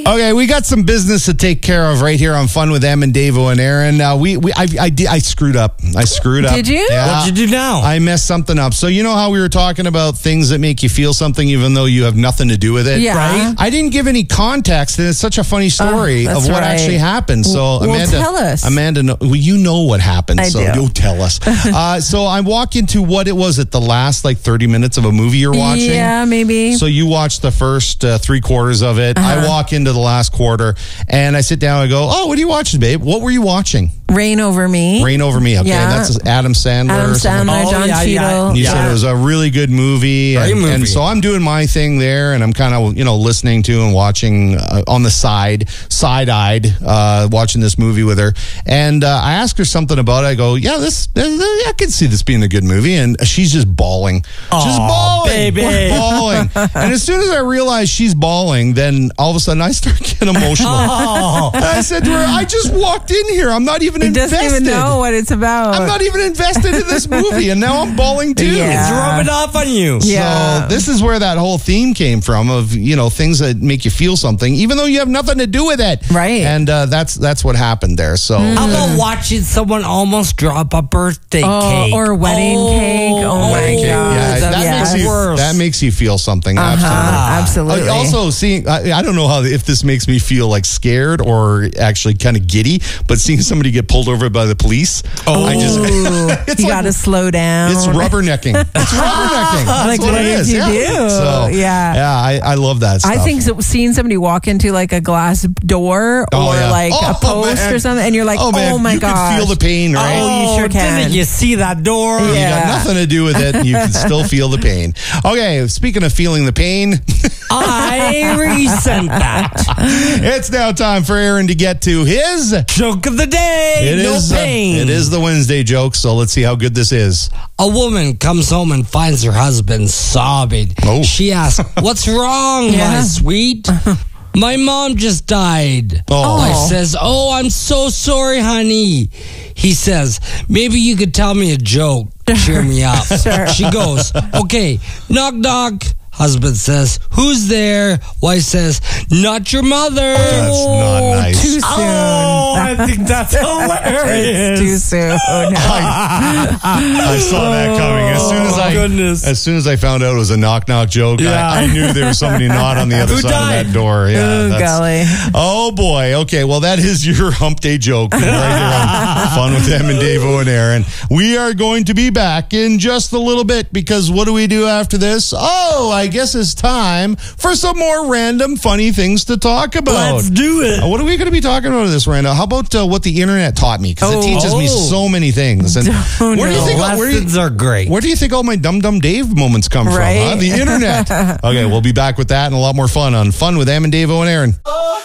Okay, we got some business to take care of right here on Fun with Em and Davo and Aaron. I screwed up. Did you? Yeah. What'd you do now? I messed something up. So you know how we were talking about things that make you feel something even though you have nothing to do with it? Yeah. Right? I didn't give any context, and it's such a funny story that's of what right. actually happened. So Well, Amanda, tell us. Amanda, you know what happened. I so do. you tell us. So I walk into what it was at the last 30 minutes of a movie you're watching. Yeah, maybe. So you watch the first 3/4 of it. I walk into the last quarter and I sit down and go, "Oh, what are you watching, babe? What were you watching?" Rain Over Me. Rain Over Me. Okay, Yeah. that's Adam Sandler. Adam or something. Sandler, Oh, Don yeah, yeah. Cheadle. And you said it was a really good movie. Great And movie. so I'm doing my thing there, and I'm kind of, listening to and watching on the side-eyed, watching this movie with her. And I asked her something about it. I go, yeah, I can see this being a good movie. And she's just bawling. Just bawling. baby. Bawling. And as soon as I realize she's bawling, then all of a sudden I start getting emotional. And I said to her, I just walked in here. I'm not even He invested. doesn't even know what it's about. I'm not even invested in this movie, and now I'm bawling too. Yeah. It's rubbing off on you. Yeah. So this is where that whole theme came from of, things that make you feel something, even though you have nothing to do with it. Right. And that's what happened there. So How about watching someone almost drop a birthday cake? Or a wedding cake. Oh, my wedding God. cake. yeah, That's that makes you feel something. Absolutely. Also, seeing, I don't know if this makes me feel like scared or actually kind of giddy, but seeing somebody get pulled over by the police, it's you like- got to slow down. It's rubbernecking. It's rubbernecking. That's Like, what what it did is. you do? So, Yeah. I love that stuff. I think seeing somebody walk into like a glass door or a post man. or something, and you're like, oh my you gosh. can feel the pain, right? Oh, you sure can. Didn't you see that door? You Yeah. got nothing to do with it. You can still feel the pain. Okay, speaking of feeling the pain, I resent that. it's now time for Aaron to get to his Joke of the day. No pain. It is the Wednesday joke, so let's see how good this is. A woman comes home and finds her husband sobbing. Oh. She asks, "What's wrong, my Yeah. sweet?" "My mom just died." Oh. Wife says, "Oh, I'm so sorry, honey." He says, "Maybe you could tell me a joke. Cheer me up." Sure. She goes, "Okay, knock, knock." Husband says, "Who's there?" Wife says, "Not your mother." That's not nice. Too soon. Oh, I think that's hilarious. Too soon. I saw that coming. As soon as I found out it was a knock knock joke, Yeah. I knew there was somebody not on the other Who side died? of that door. Yeah, Oh, golly. Oh boy. Okay, well that is your hump day joke right here on Fun with Em and Davo and Aaron. We are going to be back in just a little bit because what do we do after this? Oh, I guess it's time for some more random funny things to talk about. Let's do it. What are we going to be talking about this, Randall? How about what the internet taught me? Because it teaches me so many things. And where do you think? Lessons are great. Where do you think all my Dum Dum Dave moments come from? Right? Huh? The internet. Okay, we'll be back with that and a lot more fun on Fun with Em and Davo and Aaron.